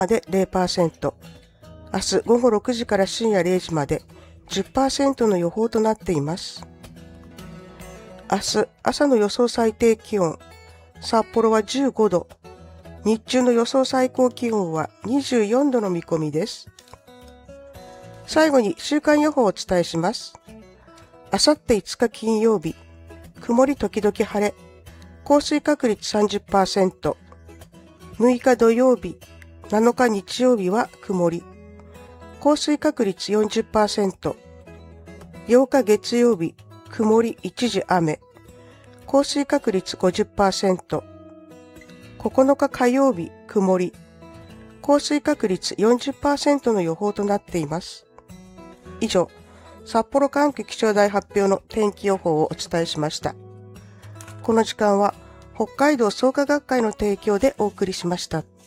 まで 0%、明日午後6時から深夜0時まで 10% の予報となっています。明日朝の予想最低気温、札幌は15度、日中の予想最高気温は24度の見込みです。最後に週間予報をお伝えします。あさって5日金曜日、曇り時々晴れ、降水確率 30%、6日土曜日、7日日曜日は曇り、降水確率 40%、8日月曜日、曇り一時雨、降水確率 50%、9日火曜日、曇り、降水確率 40% の予報となっています。以上、札幌管区気象台発表の天気予報をお伝えしました。この時間は北海道創価学会の提供でお送りしました。